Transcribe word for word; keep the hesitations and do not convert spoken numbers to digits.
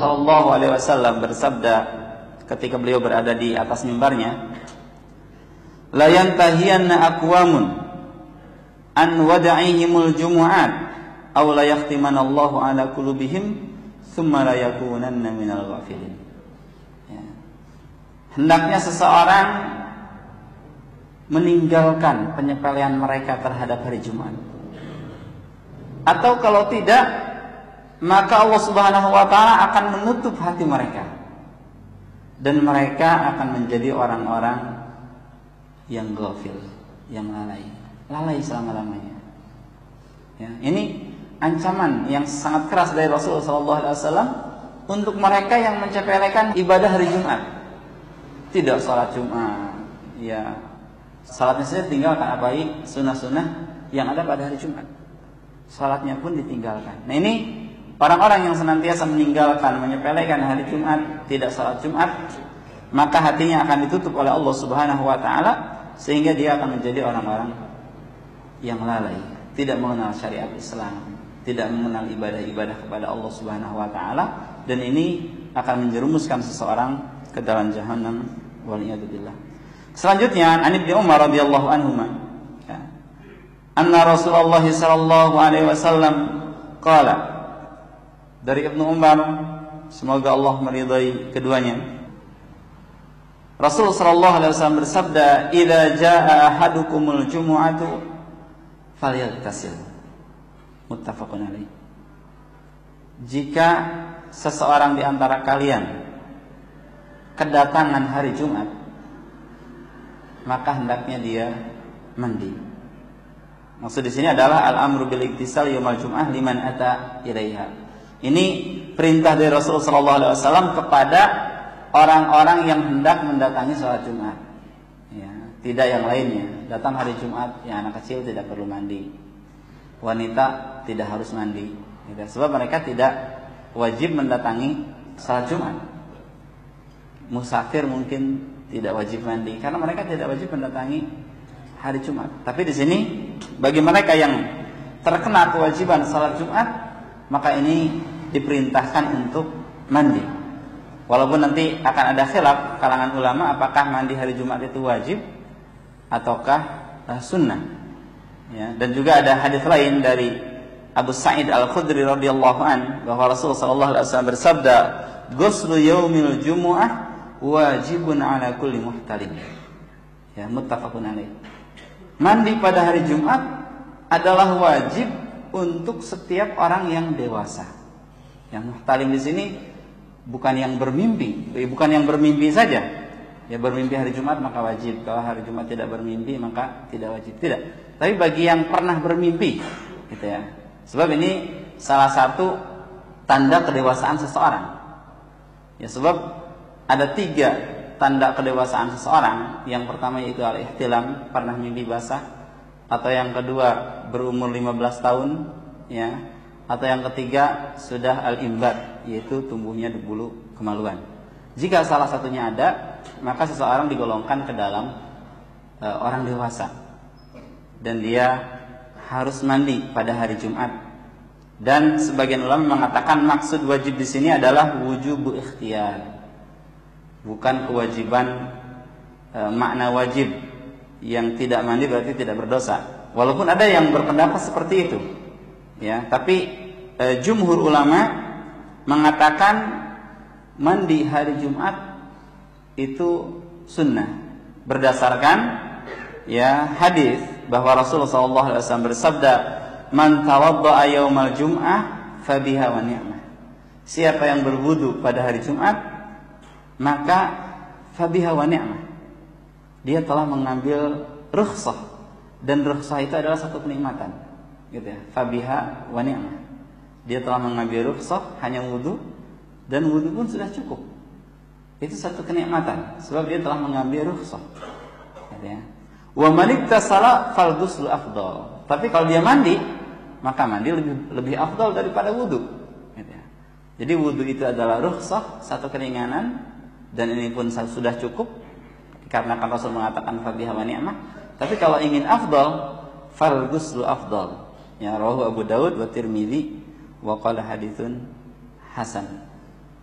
Shallallahu Alaihi Wasallam bersabda ketika beliau berada di atas mimbarnya, la yantahiyanna aqwamun an wada'ihimul jumu'at aw la yahtimanallahu ala qulubihim thumma la yakunanna minal ghafilin. Ya. Hendaknya seseorang meninggalkan penyepelean mereka terhadap hari Jumat. Atau kalau tidak, maka Allah Subhanahu wa taala akan menutup hati mereka dan mereka akan menjadi orang-orang yang ghafil, yang lalai, lalai selama-lamanya. Ya, ini ancaman yang sangat keras dari Rasulullah shallallahu alaihi wasallam untuk mereka yang menyepelekan ibadah hari Jumat. Tidak salat Jumat, ya salatnya saja tinggalkan, apalagi sunnah-sunnah yang ada pada hari Jumat. Salatnya pun ditinggalkan. Nah ini orang-orang yang senantiasa meninggalkan, menyepelekan hari Jumat, tidak salat Jumat, maka hatinya akan ditutup oleh Allah Subhanahu wa taala sehingga dia akan menjadi orang-orang yang lalai, tidak mengenal syariat Islam, tidak mengenal ibadah-ibadah kepada Allah Subhanahu wa taala, dan ini akan menjerumuskan seseorang ke dalam jahanam waliyadzubillah. Selanjutnya an Ibnu Umar radhiyallahu anhuma, ya, anna Rasulullah sallallahu alaihi wasallam qala, dari Ibnu Umar, semoga Allah meridai keduanya, Rasul sallallahu alaihi wasallam bersabda, "Idza jaa ahadukumul jumu'atu falyaghtasil." Muttafaqun alaih. Jika seseorang di antara kalian kedatangan hari Jumat, maka hendaknya dia mandi. Maksud di sini adalah al-amru bil iktisal yaumal jum'ah liman ata ilaiha. Ini perintah dari Rasul sallallahu alaihi wasallam kepada orang-orang yang hendak mendatangi sholat Jumat. Ya, tidak yang lainnya. Datang hari Jumat, yang anak kecil tidak perlu mandi. Wanita tidak harus mandi. Ya, sebab mereka tidak wajib mendatangi sholat Jumat. Musafir mungkin tidak wajib mandi karena mereka tidak wajib mendatangi hari Jumat. Tapi di sini bagi mereka yang terkena kewajiban sholat Jumat, maka ini diperintahkan untuk mandi. Walaupun nanti akan ada khilaf kalangan ulama apakah mandi hari Jumat itu wajib ataukah uh, sunnah. Ya, dan juga ada hadis lain dari Abu Sa'id Al-Khudri radhiyallahu an bahwa Rasulullah sallallahu alaihi wasallam bersabda, "Ghuslu yaumil jumu'ah wajibun ala kulli muhtalim." Ya, muttafaqun alaih. Mandi pada hari Jumat adalah wajib untuk setiap orang yang dewasa. Yang muhtalim di sini bukan yang bermimpi, bukan yang bermimpi saja. Ya, bermimpi hari Jumat maka wajib. Kalau hari Jumat tidak bermimpi maka tidak wajib. Tidak. Tapi bagi yang pernah bermimpi, gitu ya. Sebab ini salah satu tanda kedewasaan seseorang. Ya, sebab ada tiga tanda kedewasaan seseorang. Yang pertama yaitu al-ihtilam, pernah mimpi basah. Atau yang kedua berumur lima belas tahun, ya. Atau yang ketiga sudah al-imbat, yaitu tumbuhnya bulu kemaluan. Jika salah satunya ada, maka seseorang digolongkan ke dalam e, orang dewasa, dan dia harus mandi pada hari Jumat. Dan sebagian ulama mengatakan maksud wajib di sini adalah wujubu ikhtiyar, bukan kewajiban e, makna wajib yang tidak mandi berarti tidak berdosa. Walaupun ada yang berpendapat seperti itu. Ya, tapi e, jumhur ulama mengatakan mandi hari Jumat itu sunnah berdasarkan ya hadis bahwa Rasulullah sallallahu alaihi wasallam bersabda, "Man tawadda'a yaumal jum'ah fabiha wa ni'mah." Siapa yang berwudu pada hari Jumat, maka fabiha wa ni'mah. Dia telah mengambil rukhsah, dan rukhsah itu adalah satu kenikmatan. Gitu ya, fabiha wa ni'mah. Dia telah mengambil rukhsah, hanya wudu, dan wudu pun sudah cukup. Itu satu kenikmatan, sebab dia telah mengambil rukhsah. Gitu ya. Wa man iktasala fal ghuslu afdal. Tapi kalau dia mandi, maka mandi lebih lebih afdal daripada wudu. Gitu ya. Jadi wudu itu adalah rukhsah, satu keringanan, dan ini pun sudah cukup karena kan Rasul mengatakan fabiha wa ni'mah. Tapi kalau ingin afdal, fal ghuslu afdal. Ya, rawahu Abu Daud wa Tirmidzi wa qala haditsun hasan.